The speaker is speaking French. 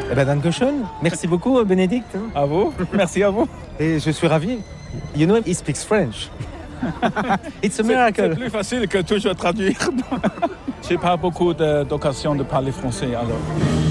Eh ben, Dankeschön. Merci beaucoup, Bénédicte. À vous, merci à vous. Et je suis ravi. You know, he speaks French. It's a miracle. C'est plus facile que toujours traduire. J'ai pas beaucoup d'occasion de parler français alors.